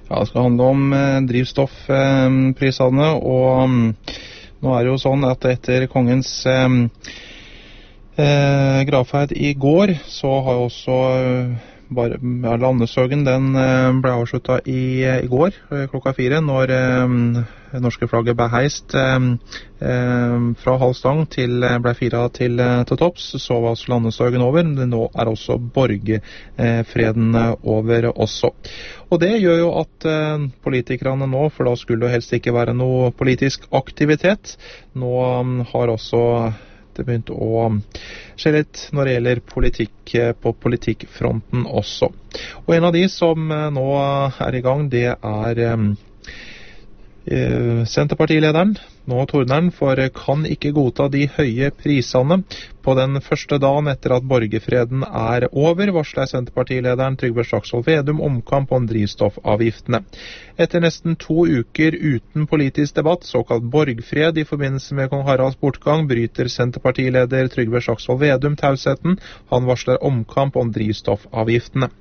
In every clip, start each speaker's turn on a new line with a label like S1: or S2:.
S1: Ja, det skal handle om drivstoffprisene, og nå det jo sånn at etter kongens gravferd I går, så har jo også landesøgen, den ble avsluttet I går, klokka 4, når norske flagget ble heist fra halvstang til ble firet til topps, så var også landesøgen over. Nå også borgerfreden over også. Og det gjør jo at politikerne nå, for da skulle det helst ikke være noe politisk aktivitet, nå har også det begynt å skje litt når det gjelder politikk på politikkfronten også. Og en av de som nå I gang, det Senterpartilederen, nå Torneren, for kan ikke godta de høye prisene. På den første dagen etter at borgerfreden over, varsler Senterpartilederen Trygve Slagsvold Vedum omkamp om drivstoffavgiftene. Etter nesten 2 uker uten politisk debatt, såkalt borgfred I forbindelse med kong Haralds bortgang, bryter Senterpartileder Trygve Slagsvold Vedum tausheten. Han varsler omkamp om drivstoffavgiftene.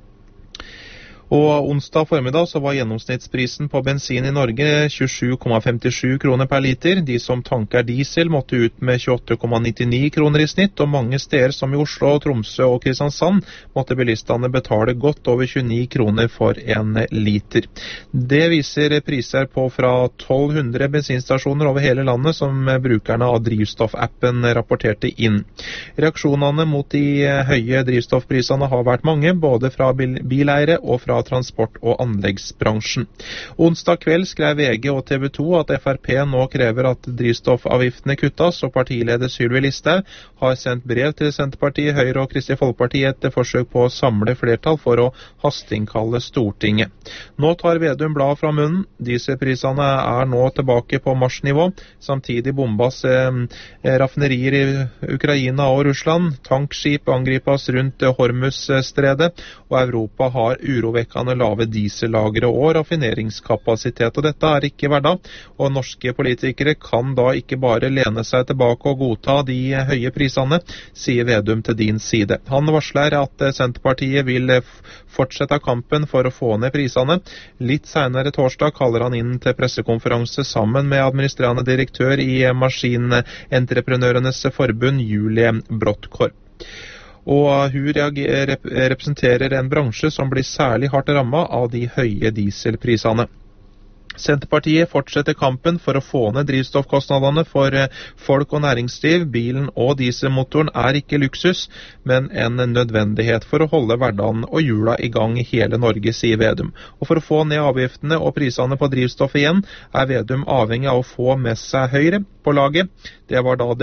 S1: Og onsdag formiddag så var gjennomsnittsprisen på bensin I Norge 27,57 kroner per liter. De som tanker diesel måtte ut med 28,99 kroner I snitt, og mange steder som I Oslo, Tromsø og Kristiansand måtte bilistene betale godt over 29 kroner for en liter. Det viser priser på fra 1200 bensinstasjoner over hele landet som brukerne av drivstoffappen rapporterte inn. Reaksjonene mot de høye drivstoffprisene har vært mange, både fra bileiere og fra transport- og anleggsbransjen. Onsdag kveld skrev VG og TV 2 at FrP nå krever at drivstoffavgiftene kuttas, og partileder Sylvi Listhaug har sendt brev til Senterpartiet, Høyre og Kristelig Folkeparti etter forsøk på å samle flertall for å hasteinnkalle Stortinget. Nå tar Vedum bladet fra munnen. Dieselprisene nå tilbake på marsnivå. Samtidig bombas raffinerier I Ukraina og Russland. Tankskip angripes rundt Hormuzstredet, og Europa har urovekkende lave diesellagre og raffineringskapasitet, og dette ikke hverdag, og norske politikere kan da ikke bare lene seg tilbake og godta de høye prisene, sier Vedum til din side. Han varsler at Senterpartiet vil fortsette kampen for å få ned prisene. Litt senere torsdag kaller han inn til pressekonferanse sammen med administrerende direktør I Maskinentreprenørenes forbund, Julie Brodtkorb. Og hun representerer en bransje som blir særlig hardt rammet av de høye dieselprisene. Senterpartiet fortsetter kampen for å få ned drivstoffkostnadene for folk og næringsliv. Bilen og dieselmotoren ikke luksus, men en nødvendighet for å holde hverdagen og hjula I gang I hele Norge, sier Vedum. Og for å få ned avgiftene og prisene på drivstoff igjen, Vedum avhengig av å få med seg Høyre på laget. Det var da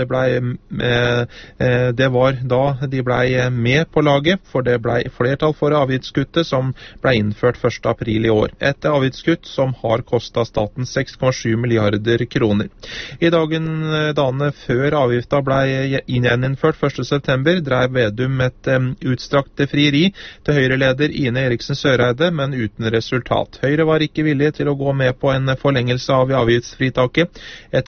S1: de ble med på laget, for det ble flertall for avgiftskuttet som ble innført 1. april I år. Et avgiftskutt som har kostet staten 6,7 milliarder kroner. I dagene før avgifta ble gjeninnført 1. september, drev Vedum et utstrakt frieri til Høyre-leder Ine Eriksen Søreide, men uten resultat. Høyre var ikke villig til å gå med på en forlengelse av avgiftsfritaket. Et